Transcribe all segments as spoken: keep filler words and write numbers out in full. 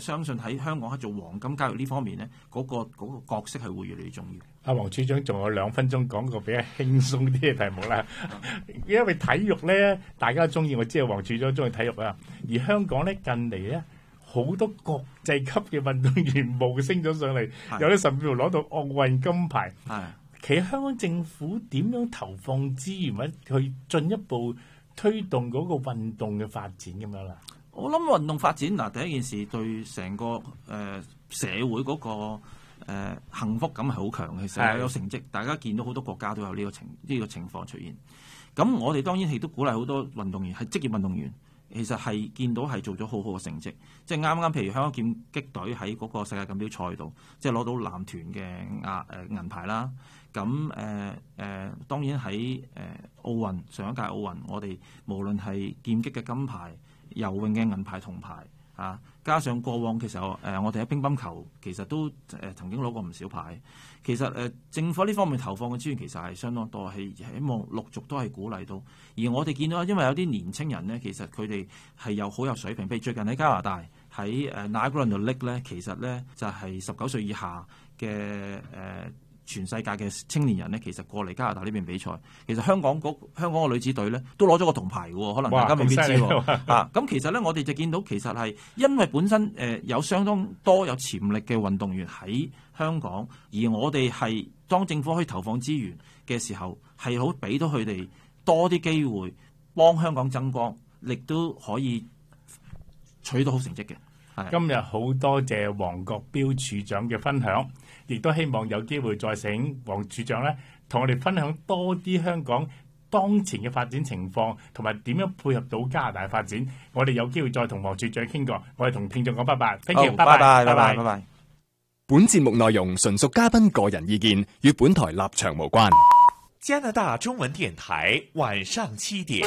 相信喺香港喺做黃金交易呢方面咧，嗰、嗰個嗰個角色係會越嚟越重要。 阿黃處長仲有兩分鐘講個比較輕鬆啲嘅題目啦，因為體育咧大家中意，我知道黃處長中意體育啊，而香港咧近嚟咧好多國際級嘅運動員冒升咗上嚟，有啲甚至乎攞到奧運金牌。其實香港政府點樣投放資源或者去進一步推動嗰個運動嘅發展咁樣啦？ 我諗運動發展嗱，第一件事對成個誒、呃、社會嗰、嗰個誒、呃、幸福感係好強嘅，其實有成績，大家見到好多國家都有呢個情呢、呢個情況出現。咁我哋當然亦都鼓勵好多運動員係職業運動員，其實係見到係做咗好好嘅成績。即係啱啱譬如香港劍擊隊喺嗰個世界錦標賽度，即係攞到男團嘅亞誒銀牌啦。咁誒誒，當然喺誒、呃、奧運上一屆奧運，我哋無論係劍擊嘅金牌、游泳嘅銀牌、銅牌啊，加上過往嘅時候誒、呃，我哋喺乒乓球其實都誒、呃、曾經攞過唔少牌。其實誒、呃、政府呢方面投放嘅資源其實係相當多，係希望陸續都係鼓勵到。而我哋見到，因為有啲年青人咧，其實佢哋係有好有水平。譬如最近喺加拿大喺誒 Niagara Lake 咧，其實咧就係十九歲以下嘅誒。呃全世界嘅青年人咧，其實過嚟加拿大呢邊比賽，其實香港嗰香港嘅女子隊咧都攞咗個銅牌嘅喎，可能大家未必知喎。啊，咁其實咧，我哋就見到其實係因為本身誒、呃、有相當多有潛力嘅運動員喺香港，而我哋係當政府可以投放資源嘅時候，係好俾到佢哋多啲機會幫香港爭光，亦都可以取到好成績嘅。 今日好多謝黃國標處長嘅分享，亦都希望有機會再請黃處長咧，同我哋分享多啲香港當前嘅發展情況，同埋點樣配合到加拿大發展。我哋有機會再同黃處長傾過。我哋同聽眾講拜拜，聽眾拜拜，拜拜，拜拜。 本節目內容純屬嘉賓個人意見，與本台立場無關。 加拿大中文電台晚上七點。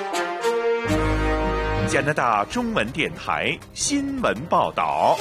加拿大中文電台新聞報道。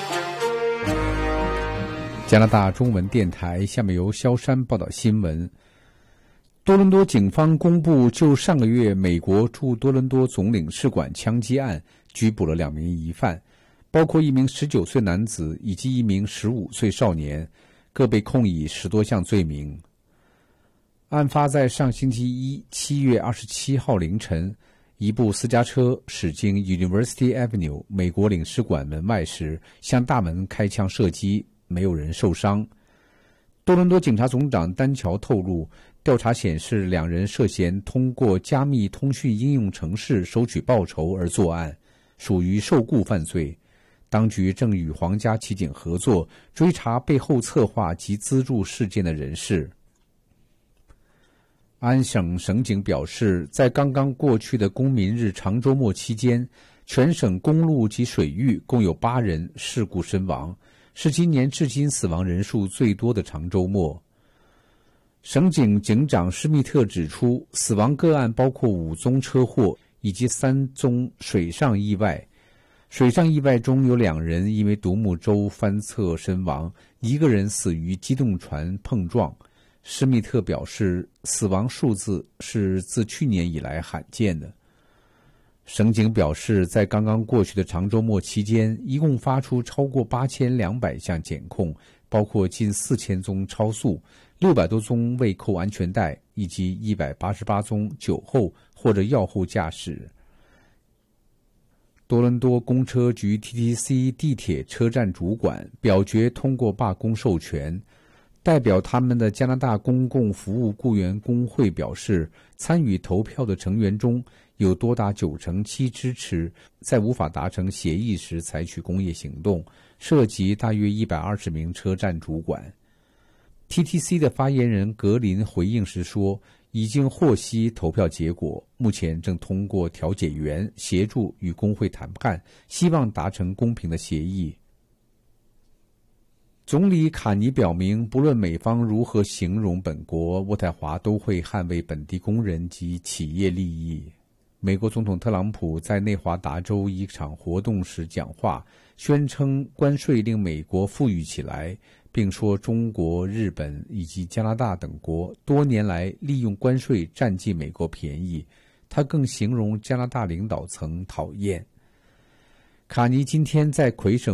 加拿大中文電台下面由蕭山報道新聞。多倫多警方公布，就上個月美國駐多倫多總領事館槍擊案拘捕了兩名疑犯，包括一名十九歲男子以及一名十五歲少年，各被控以十多項罪名。案發在上星期一七月二十七號凌晨，一部私家車駛經 University Avenue 美國領事館門外時，向大門開槍射擊，沒有人受傷。多倫多警察總長丹喬透露，調查顯示兩人涉嫌通過加密通訊應用程式收取報酬而作案，屬於受僱犯罪。當局正與皇家騎警合作，追查背後策劃及資助事件的人士。安省省警表示，在剛剛過去的公民日長周末期間，全省公路及水域共有八人事故身亡，是今年至今死亡人數最多的長周末。省警警長施密特指出，死亡個案包括五宗車禍以及三宗水上意外。水上意外中有兩人因為獨木舟翻側身亡，一個人死於機動船碰撞。施密特表示，死亡數字是自去年以來罕見的。省警表示，在剛剛過去的長周末期間，一共發出超過八千兩百項檢控，包括近四千宗超速、六百多宗未扣安全帶，以及一百八十八宗酒後或者藥後駕駛。多倫多公車局 T T C 地鐵車站主管表決通過罷工授權。代表他們的加拿大公共服務僱員工會表示，參與投票的成員中有多達九成七支持在無法達成協議時採取工業行動，涉及大約一百二十名車站主管。T T C 的發言人格林回應時說，已經獲悉投票結果，目前正通過調解員協助與工會談判，希望達成公平的協議。總理卡尼表明，不論美方如何形容本國，渥太華都會捍衛本地工人及企業利益。美國總統特朗普在內華達州一場活動時講話，宣稱關稅令美國富裕起來，並說中國、日本以及加拿大等國多年來利用關稅佔盡美國便宜。他更形容加拿大領導層討厭。卡尼今天在魁省